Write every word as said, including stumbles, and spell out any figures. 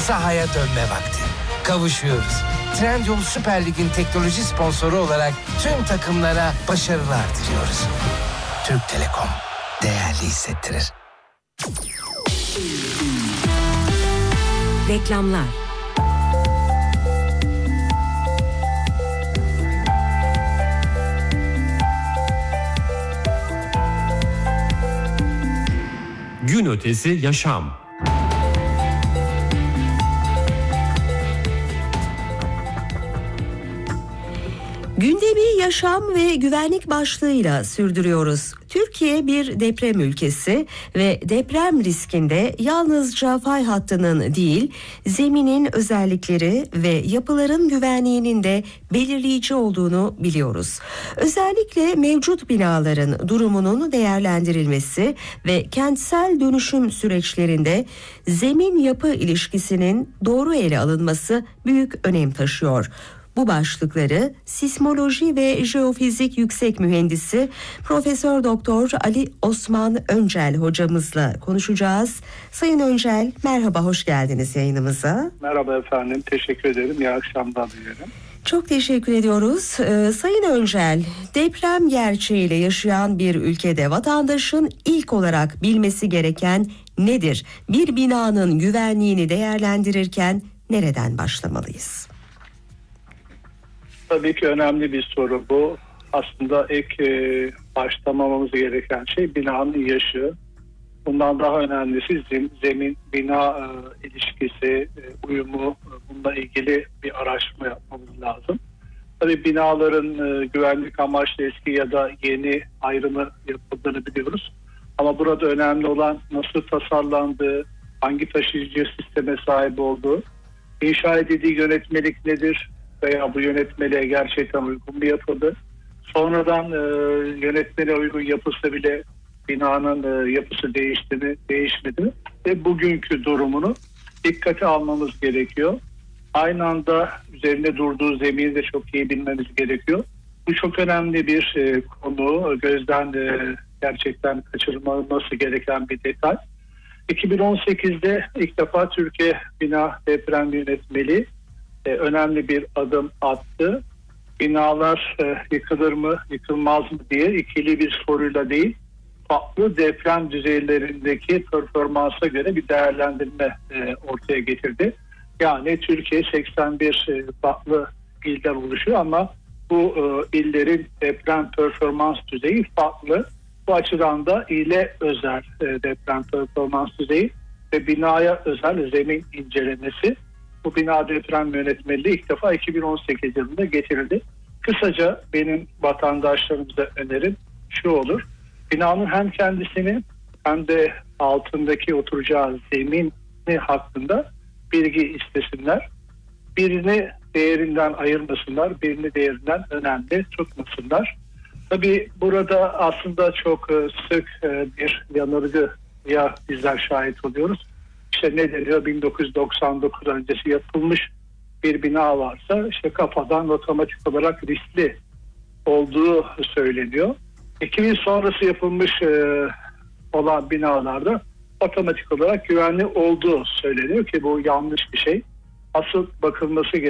sahaya dönme vakti. Kavuşuyoruz. Trendyol Süper Lig'in teknoloji sponsoru olarak tüm takımlara başarılar diliyoruz. Türk Telekom değerli hissettirir. Reklamlar. Gün ötesi yaşam. Gündemi yaşam ve güvenlik başlığıyla sürdürüyoruz. Türkiye bir deprem ülkesi ve deprem riskinde yalnızca fay hattının değil, zeminin özellikleri ve yapıların güvenliğinin de belirleyici olduğunu biliyoruz. Özellikle mevcut binaların durumunun değerlendirilmesi ve kentsel dönüşüm süreçlerinde zemin yapı ilişkisinin doğru ele alınması büyük önem taşıyor. Bu başlıkları Sismoloji ve Jeofizik Yüksek Mühendisi Profesör Doktor Ali Osman Öncel hocamızla konuşacağız. Sayın Öncel, merhaba, hoş geldiniz yayınımıza. Merhaba efendim, teşekkür ederim. İyi akşamlar dilerim. Çok teşekkür ediyoruz. Ee, Sayın Öncel, deprem gerçeğiyle yaşayan bir ülkede vatandaşın ilk olarak bilmesi gereken nedir? Bir binanın güvenliğini değerlendirirken nereden başlamalıyız? Tabii ki önemli bir soru bu. Aslında ilk e, başlamamamız gereken şey binanın yaşı. Bundan daha önemlisi zem, zemin bina e, ilişkisi, e, uyumu, e, bununla ilgili bir araştırma yapmamız lazım. Tabii binaların e, güvenlik amaçlı eski ya da yeni ayrımı yapıldığını biliyoruz. Ama burada önemli olan nasıl tasarlandığı, hangi taşıyıcı sisteme sahip olduğu, inşa edildiği yönetmelik nedir veya bu yönetmeliğe gerçekten uygun mu yapıldı? Sonradan e, yönetmeliğe uygun yapılsa bile binanın e, yapısı değişti mi, değişmedi mi? Ve bugünkü durumunu dikkate almamız gerekiyor. Aynı anda üzerinde durduğu zemini de çok iyi bilmemiz gerekiyor. Bu çok önemli bir e, konu. Gözden e, gerçekten kaçırılması gereken bir detay. iki bin on sekizde ilk defa Türkiye Bina Deprem Yönetmeliği e, önemli bir adım attı. Binalar e, yıkılır mı, yıkılmaz mı diye ikili bir soruyla değil, farklı deprem düzeylerindeki performansa göre bir değerlendirme e, ortaya getirdi. Yani Türkiye seksen bir e, farklı ilden oluşuyor ama bu e, illerin deprem performans düzeyi farklı. Bu açıdan da ile özel e, deprem performans düzeyi ve binaya özel zemin incelemesi. Bu bina deprem yönetmeliği ilk defa iki bin on sekiz yılında getirildi. Kısaca benim vatandaşlarımıza önerim şu olur. Binanın hem kendisini hem de altındaki oturacağı zemini hakkında bilgi istesinler. Birini değerinden ayırmasınlar, birini değerinden önemli tutmasınlar. Tabii burada aslında çok sık bir yanılgıya bizler şahit oluyoruz. İşte ne deniyor, bin dokuz yüz doksan dokuz öncesi yapılmış bir bina varsa işte kafadan otomatik olarak riskli olduğu söyleniyor. iki bin sonrası yapılmış e, olan binalarda otomatik olarak güvenli olduğu söyleniyor ki bu yanlış bir şey. Asıl bakılması gereken